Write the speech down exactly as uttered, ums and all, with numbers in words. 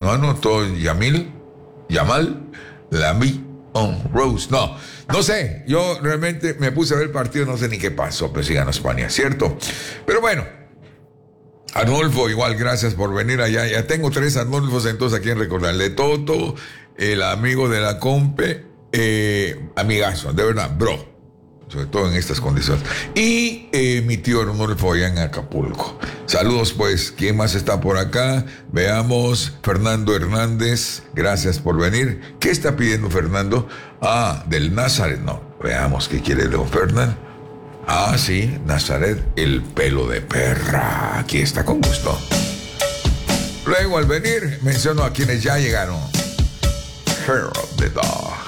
hermano, todo Yamil, Yamal, Lamy, on Rose. No, no sé, yo realmente me puse a ver el partido, no sé ni qué pasó, pero sí ganó España, ¿cierto? Pero bueno, Arnulfo, igual, gracias por venir allá. Ya tengo tres Arnulfos, entonces a quién recordarle. Toto, el amigo de la compe, eh, amigazo, de verdad, bro. Sobre todo en estas condiciones. Y eh, mi tío Arnulfo allá en Acapulco. Saludos, pues. ¿Quién más está por acá? Veamos. Fernando Hernández, gracias por venir. ¿Qué está pidiendo Fernando? Ah, del Nazaret. No, veamos qué quiere Leo Fernán. Ah, sí, Nazaret, el pelo de perra. Aquí está con gusto. Luego, al venir, menciono a quienes ya llegaron. Hair of the Dog.